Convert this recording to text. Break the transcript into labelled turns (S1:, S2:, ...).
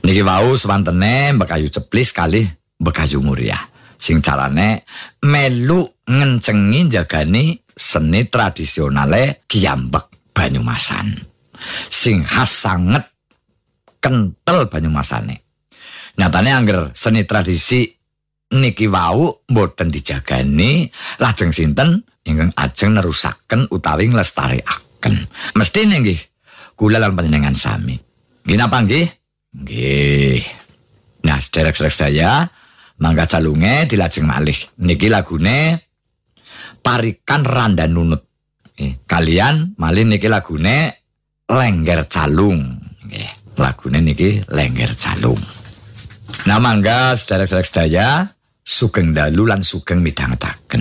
S1: Niki wau swantene Mbekayu Ceplis kalih Mbekayu Muria. Sing carane melu ngencengi jagani seni tradisionale Kiambek Banyumasan. Sing khas sanget kental Banyumasane. Nyatane angger seni tradisi niki wau mboten dijagani lajeng sinten ingkang ajeng nerusaken utawi nglestarekaken. Mesti nggih kula lan panjenengan sami. Nggih napa nggih? Nggih. Nah, sederek-sederek saya mangga calunge dilajeng malih. Niki lagune Parikan Randa Nunut. Kalian malih niki lagune Lengger Calung. Nggih, lagune niki Lengger Calung. Nah, mangga sederek-sederek saya sugeng dalu lan sugeng midhangetaken.